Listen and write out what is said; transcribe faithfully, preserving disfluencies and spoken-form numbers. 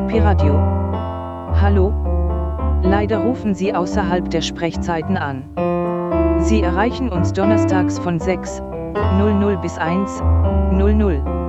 Pi-Radio. Hallo? Leider rufen Sie außerhalb der Sprechzeiten an. Sie erreichen uns donnerstags von sechs Uhr null null bis eins Uhr null null.